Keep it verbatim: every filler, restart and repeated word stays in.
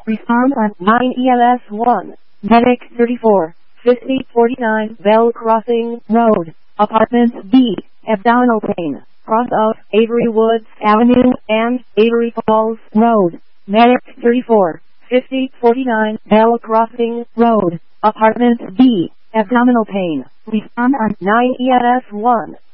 Respond on nine E L S one. Medic thirty-four, fifty forty-nine Bell Crossing Road, Apartment B, abdominal pain, cross of Avery Woods Avenue and Avery Falls Road. Medic thirty-four, fifty forty-nine Bell Crossing Road, Apartment B, abdominal pain. Respond on nine E L S one.